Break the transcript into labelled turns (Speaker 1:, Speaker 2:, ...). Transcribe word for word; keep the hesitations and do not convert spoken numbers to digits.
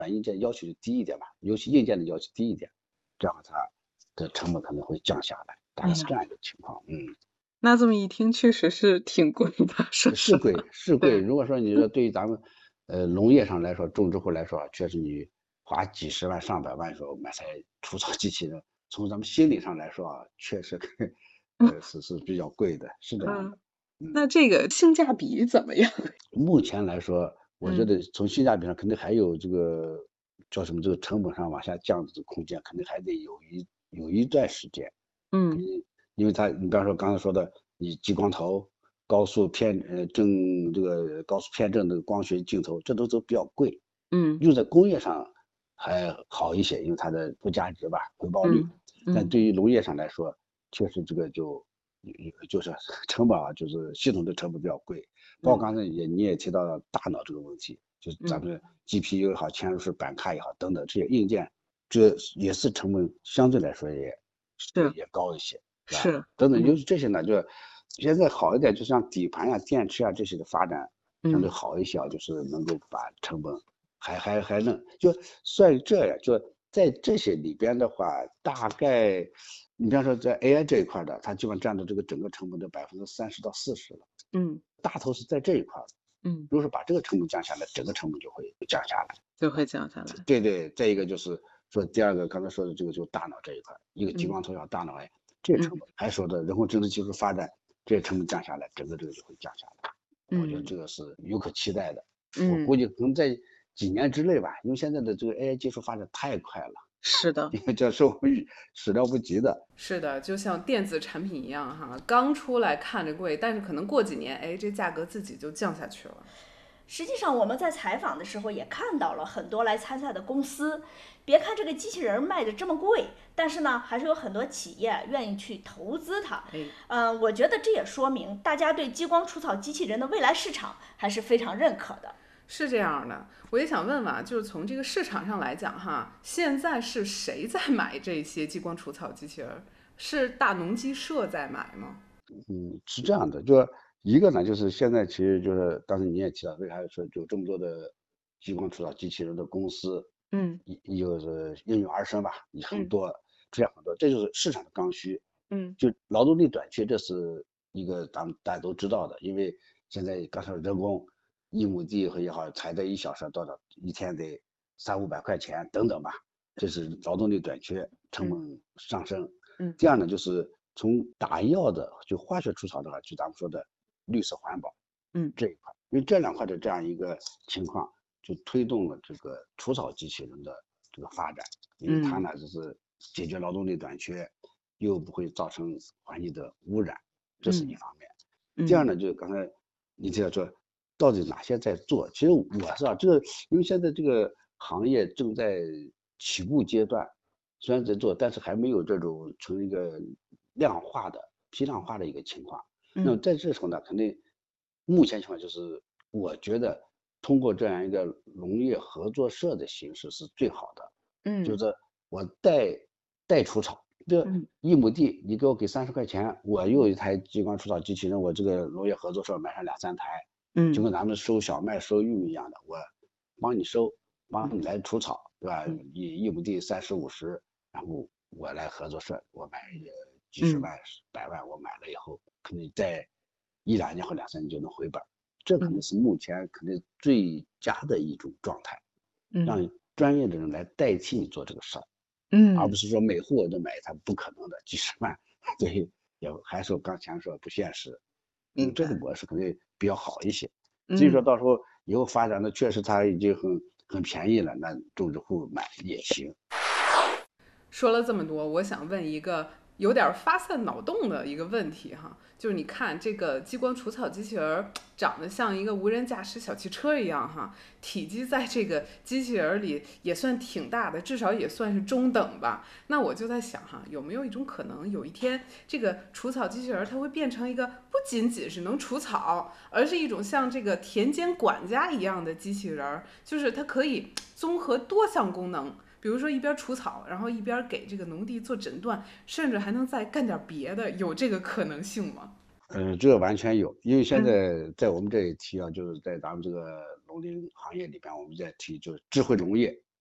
Speaker 1: 软硬件要求就低一点嘛，尤其硬件的要求低一点，这样它的成本可能会降下来，大概是这样一个情况。嗯，
Speaker 2: 那这么一听，确实是挺贵的，说实话。
Speaker 1: 是贵是贵。
Speaker 2: 对，
Speaker 1: 如果说你说对于咱们呃农业上来说，种植户来说，确实你花几十万上百万时候买台除草机器人，从咱们心理上来说啊，确实呃是是比较贵的，是这样的。
Speaker 2: 嗯，
Speaker 1: 嗯。
Speaker 2: 那这个性价比怎么样？
Speaker 1: 目前来说，我觉
Speaker 2: 嗯
Speaker 1: 得从性价比上肯定还有这个叫什么，这个成本上往下降的这个空间，肯定还得有一有一段时间。
Speaker 2: 嗯
Speaker 1: 因为它你比方说刚才说的，你激光头、高速偏呃正这个高速偏振的光学镜头，这都都比较贵，
Speaker 2: 嗯
Speaker 1: 用在工业上还好一些，因为它的附加值吧，回报率。
Speaker 2: 嗯嗯
Speaker 1: 但对于农业上来说，确实这个就就是成本啊，就是系统的成本比较贵。包括
Speaker 2: 嗯
Speaker 1: 刚才也你也提到了大脑这个问题，就是咱
Speaker 2: 嗯，
Speaker 1: 们 G P U 也好，嵌入式板卡也好等等这些硬件，这也是成本相对来说也也
Speaker 2: 是
Speaker 1: 也高一些，是吧？
Speaker 2: 是，
Speaker 1: 等等，就
Speaker 2: 嗯
Speaker 1: 是这些呢，就现在好一点，就像底盘呀、电池啊这些的发展相对
Speaker 2: 嗯
Speaker 1: 好一些啊，就是能够把成本还还还能就算这样，就在这些里边的话，大概你比方说在 A I 这一块的，它基本占到这个整个成本的百分之三十到四十了，
Speaker 2: 嗯
Speaker 1: 大头是在这一块。
Speaker 2: 嗯，
Speaker 1: 如果说把这个成本降下来，整个成本就会降下来。
Speaker 2: 就会降下来。
Speaker 1: 对对，再一个就是说第二个刚才说的这个就大脑这一块，一个激
Speaker 2: 嗯
Speaker 1: 光头要大脑癌，这个成
Speaker 2: 嗯
Speaker 1: 本还说的人工智能技术发展，这个成本降下来，整个这个就会降下来。我觉得
Speaker 2: 嗯
Speaker 1: 这个是有可期待的。我估
Speaker 2: 嗯，
Speaker 1: 计可能在几年之内吧，因为现在的这个 A I 技术发展太快了，
Speaker 2: 是的。
Speaker 1: 因为这是我们始料不及的。
Speaker 3: 是的，就像电子产品一样哈，刚出来看着贵，但是可能过几年，哎，这价格自己就降下去了。
Speaker 4: 实际上我们在采访的时候也看到了很多来参赛的公司，别看这个机器人卖的这么贵，但是呢，还是有很多企业愿意去投资它。
Speaker 3: 哎，
Speaker 4: 呃，我觉得这也说明大家对激光除草机器人的未来市场还是非常认可的。
Speaker 3: 是这样的，我也想问问啊，就是从这个市场上来讲哈，现在是谁在买这些激光除草机器人？是大农机社在买吗？
Speaker 1: 嗯，是这样的，就是一个呢，就是现在其实就是刚才你也提到，为啥说有这么多的激光除草机器人的公司，
Speaker 2: 嗯
Speaker 1: 一一个是应运而生吧，也很
Speaker 2: 嗯
Speaker 1: 多，这样很多，这就是市场的刚需。
Speaker 2: 嗯
Speaker 1: 就劳动力短缺，这是一个咱们大家都知道的，因为现在刚才人工一亩地和也好，采摘一小时多少，一天得三五百块钱等等吧，这是劳动力短缺，成本上升。
Speaker 2: 嗯
Speaker 1: 第二呢，就是从打药的就化学除草的话，就咱们说的绿色环保
Speaker 2: 嗯
Speaker 1: 这一块，因为这两块的这样一个情况，就推动了这个除草机器人的这个发展，因为它
Speaker 2: 嗯
Speaker 1: 呢就是解决劳动力短缺，又不会造成环境的污染，这是一
Speaker 2: 嗯
Speaker 1: 方面。第二
Speaker 2: 嗯
Speaker 1: 呢，就是刚才你提到说，到底哪些在做？其实我是啊，这个因为现在这个行业正在起步阶段，虽然在做，但是还没有这种成一个量化的、批量化的一个情况。那么
Speaker 2: 嗯
Speaker 1: 在这时候呢，肯定目前情况就是，我觉得通过这样一个农业合作社的形式是最好的。就
Speaker 2: 嗯
Speaker 1: 是我代代除草，这
Speaker 2: 嗯
Speaker 1: 一亩地你给我给三十块钱，我又有一台激光除草机器人，我这个农业合作社买上两三台，就
Speaker 2: 嗯
Speaker 1: 跟咱们收小麦、收玉米一样的，我帮你收，帮你
Speaker 2: 嗯
Speaker 1: 来除草，对吧？
Speaker 2: 嗯
Speaker 1: 一一亩地三十五十，然后我来合作社，我买呃几十
Speaker 2: 嗯
Speaker 1: 万、百万，我买了以后，可能在一两年或两三年就能回本，这可能
Speaker 2: 嗯
Speaker 1: 是目前可能最佳的一种状态，
Speaker 2: 嗯
Speaker 1: 让专业的人来代替你做这个事儿。而不
Speaker 2: 嗯
Speaker 1: 是说每户我都买一台，不可能的，几十万，对，也还是我刚才说不现实。用这个
Speaker 2: 明白。
Speaker 1: 模式可能比较好一些。至于说
Speaker 2: 嗯
Speaker 1: 到时候以后发展的确实它已经很很便宜了，那种植户买也行。
Speaker 3: 说了这么多，我想问一个有点发散脑洞的一个问题哈，就是你看这个激光除草机器人长得像一个无人驾驶小汽车一样哈，体积在这个机器人里也算挺大的，至少也算是中等吧。那我就在想哈，有没有一种可能，有一天这个除草机器人它会变成一个不仅仅是能除草，而是一种像这个田间管家一样的机器人，就是它可以综合多项功能。比如说一边除草，然后一边给这个农地做诊断，甚至还能再干点别的，有这个可能性吗？
Speaker 1: 呃，这个完全有，因为现
Speaker 2: 嗯
Speaker 1: 在在我们这里提啊，就是在咱们这个农林行业里边，我们在提就是智慧农业，